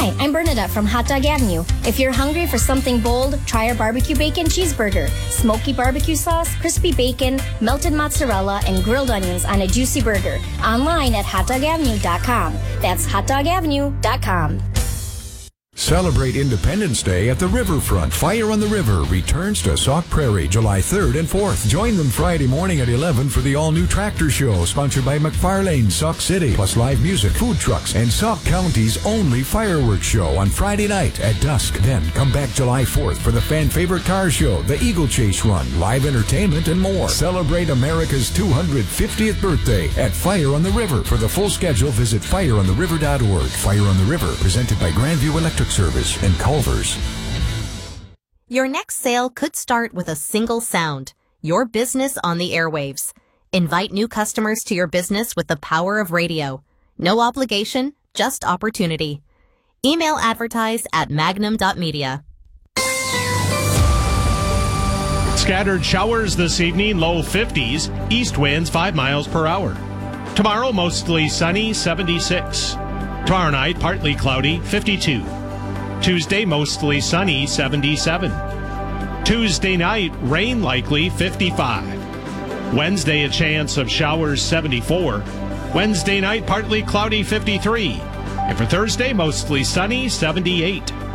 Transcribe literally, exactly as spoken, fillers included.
Hi, I'm Bernadette from Hot Dog Avenue. If you're hungry for something bold, try our barbecue bacon cheeseburger. Smoky barbecue sauce, crispy bacon, melted mozzarella, and grilled onions on a juicy burger. Online at hot dog avenue dot com. That's hot dog avenue dot com. Celebrate Independence Day at the Riverfront. Fire on the River returns to Sauk Prairie July third and fourth. Join them Friday morning at eleven for the all-new Tractor Show, sponsored by McFarlane, Sauk City, plus live music, food trucks, and Sauk County's only fireworks show on Friday night at dusk. Then come back July fourth for the fan-favorite car show, the Eagle Chase Run, live entertainment, and more. Celebrate America's two hundred fiftieth birthday at Fire on the River. For the full schedule, visit fire on the river dot org. Fire on the River, presented by Grandview Electric Service and Culver's. Your next sale could start with a single sound, your business on the airwaves. Invite new customers to your business with the power of radio. No obligation, just opportunity. Email advertise at magnum dot media. Scattered showers this evening, low fifties, east winds five miles per hour. Tomorrow, mostly sunny, seventy-six. Tomorrow night, partly cloudy, fifty-two. Tuesday, mostly sunny, seventy-seven. Tuesday night, rain likely, fifty-five. Wednesday, a chance of showers, seventy-four. Wednesday night, partly cloudy, fifty-three. And for Thursday, mostly sunny, seventy-eight.